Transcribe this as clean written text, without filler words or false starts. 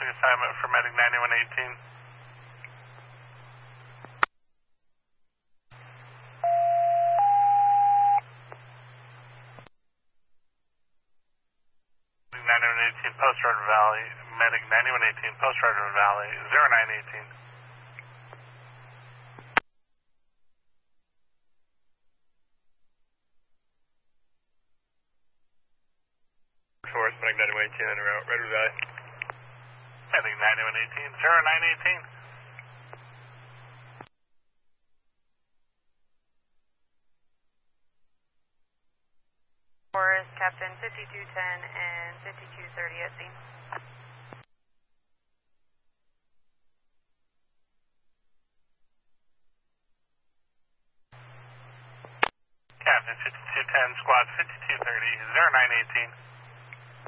assignment for Medic 9118. Medic 9118, Post River Valley. Medic 9118, Post River Valley, 0918. Force, Medic 9118 en route, Red River Valley. Medic 9118, 0918. Forest, Captain 5210 and 5230 at scene. Captain 5210, Squad 5230, 0918.